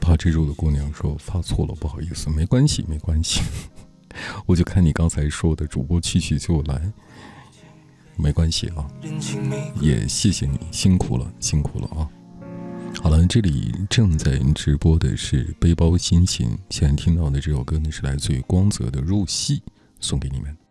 怕这周的姑娘说发错了，不好意思，没关系没关系，我就看你刚才说的主播去就来，没关系啊，也谢谢你，辛苦了啊。好了，这里正在直播的是背包心情，现在听到的这首歌呢是来自于光泽的入戏，送给你们。